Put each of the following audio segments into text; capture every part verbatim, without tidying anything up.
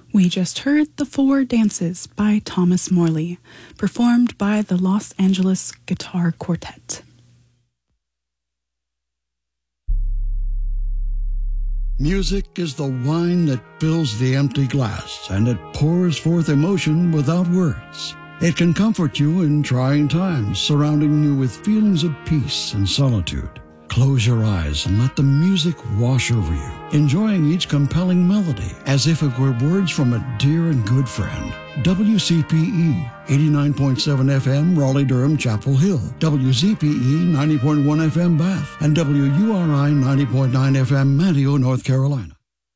We just heard The Four Dances by Thomas Morley, performed by the Los Angeles Guitar Quartet. Music is the wine that fills the empty glass, and it pours forth emotion without words. It can comfort you in trying times, surrounding you with feelings of peace and solitude. Close your eyes and let the music wash over you, enjoying each compelling melody as if it were words from a dear and good friend. W C P E eighty-nine point seven F M Raleigh-Durham Chapel Hill, W Z P E ninety point one F M Bath, and W U R I ninety point nine F M Manteo, North Carolina.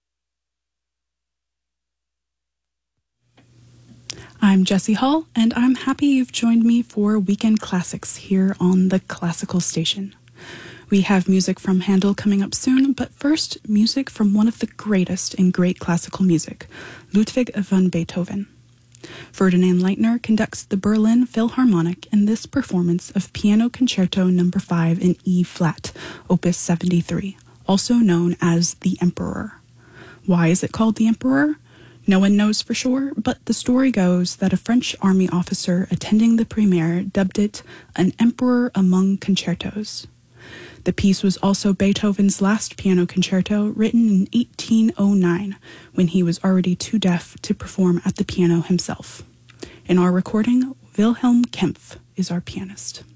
I'm Jessie Hall, and I'm happy you've joined me for Weekend Classics here on the Classical Station. We have music from Handel coming up soon, but first, music from one of the greatest in great classical music, Ludwig van Beethoven. Ferdinand Leitner conducts the Berlin Philharmonic in this performance of Piano Concerto number five in E-flat, Opus seventy-three, also known as The Emperor. Why is it called The Emperor? No one knows for sure, but the story goes that a French army officer attending the premiere dubbed it an emperor among concertos. The piece was also Beethoven's last piano concerto, written in eighteen oh nine, when he was already too deaf to perform at the piano himself. In our recording, Wilhelm Kempff is our pianist.